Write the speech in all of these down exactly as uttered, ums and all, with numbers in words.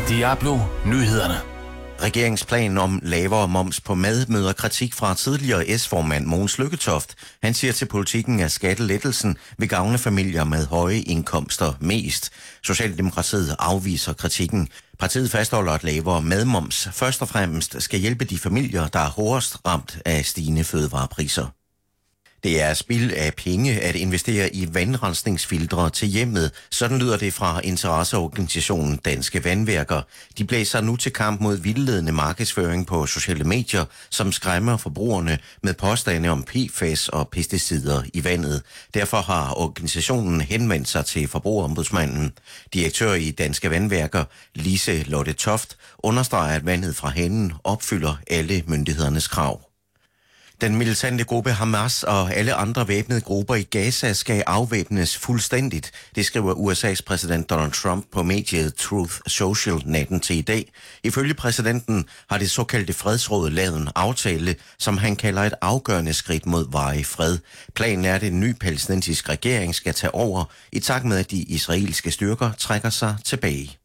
Diablo Nyhederne. Regeringsplanen om lavere moms på mad møder kritik fra tidligere S-formand Mogens Lykketoft. Han siger til Politikken, at skattelettelsen vil gavne familier med høje indkomster mest. Socialdemokratiet afviser kritikken. Partiet fastholder, at lavere madmoms først og fremmest skal hjælpe de familier, der er hårdest ramt af stigende fødevarepriser. Det er spild af penge at investere i vandrensningsfiltre til hjemmet. Sådan lyder det fra interesseorganisationen Danske Vandværker. De blæser nu til kamp mod vildledende markedsføring på sociale medier, som skræmmer forbrugerne med påstande om P F A S og pesticider i vandet. Derfor har organisationen henvendt sig til Forbrugerombudsmanden. Direktør i Danske Vandværker, Lise Lotte Toft, understreger, at vandet fra hanen opfylder alle myndighedernes krav. Den militante gruppe Hamas og alle andre væbnede grupper i Gaza skal afvæbnes fuldstændigt. Det skriver U S A's præsident Donald Trump på mediet Truth Social natten til i dag. Ifølge præsidenten har det såkaldte fredsråd lavet en aftale, som han kalder et afgørende skridt mod varig fred. Planen er, at en ny palæstinensisk regering skal tage over, i takt med at de israelske styrker trækker sig tilbage.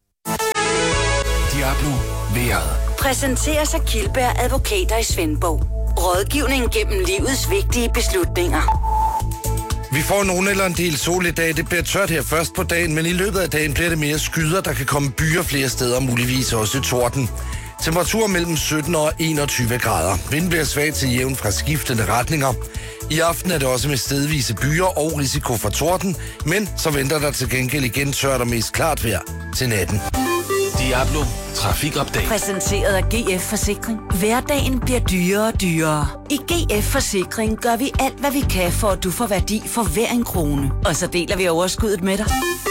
Diablo Vejret. Præsenteres af Kildberg Advokater i Svendborg. Rådgivning gennem livets vigtige beslutninger. Vi får nogen eller en del sol i dag. Det bliver tørt her først på dagen, men i løbet af dagen bliver det mere skyder. Der kan komme byer flere steder, muligvis også torden. Temperatur mellem sytten og enogtyve grader. Vinden bliver svag til jævn fra skiftende retninger. I aften er det også med stedvise byer og risiko for torden, men så venter der til gengæld igen tørt og mest klart vejr til natten. Diablo Trafikupdate. Præsenteret af G F Forsikring. Hverdagen bliver dyrere og dyrere. I G F Forsikring gør vi alt, hvad vi kan, for at du får værdi for hver en krone. Og så deler vi overskuddet med dig.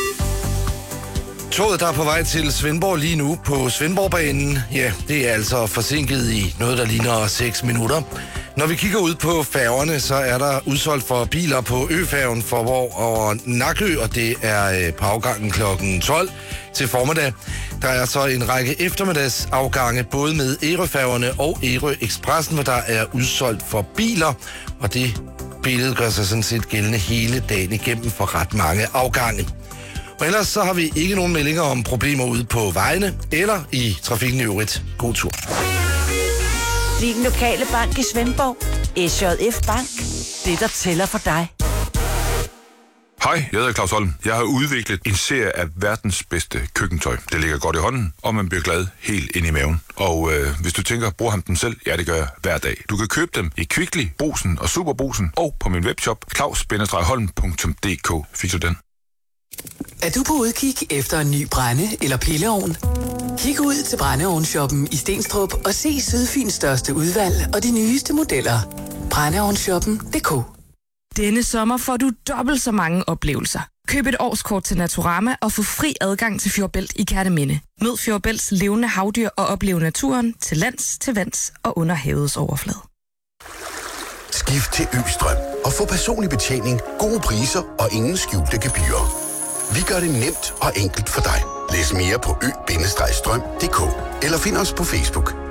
Toget, der er på vej til Svendborg lige nu på Svendborgbanen, ja, det er altså forsinket i noget, der ligner seks minutter. Når vi kigger ud på færgerne, så er der udsolgt for biler på Øfærgen for Vorg og Nakø, og det er på afgangen klokken tolv til formiddag. Der er så en række eftermiddagsafgange, både med Ærøfærgerne og Ærø Expressen, hvor der er udsolgt for biler, og det billede gør sig sådan set gældende hele dagen igennem for ret mange afgange. Og ellers så har vi ikke nogen meldinger om problemer ude på vejene eller i trafikken i øvrigt. God tur. Din lokale bank i Svendborg. S J F Bank. Det, der tæller for dig. Hej, jeg hedder Claus Holm. Jeg har udviklet en serie af verdens bedste køkkentøj. Det ligger godt i hånden, og man bliver glad helt ind i maven. Og øh, hvis du tænker, bruger ham dem selv? Ja, det gør jeg hver dag. Du kan købe dem i Kvickly, Brugsen og Superbrugsen, og på min webshop claus bindestreg holm punktum d k. Fik du den? Er du på udkig efter en ny brænde- eller pilleovn? Kig ud til brændeovnsshoppen i Stenstrup og se Sydfyns største udvalg og de nyeste modeller. brændeovnsshoppen punktum d k. Denne sommer får du dobbelt så mange oplevelser. Køb et årskort til Naturama og få fri adgang til Fjordbælt i Kerteminde. Mød Fjordbælts levende havdyr og oplev naturen til lands, til vands og under havets overflade. Skift til Østrøm og få personlig betjening, gode priser og ingen skjulte gebyrer. Vi gør det nemt og enkelt for dig. Læs mere på ø bindestreg strøm punktum d k eller find os på Facebook.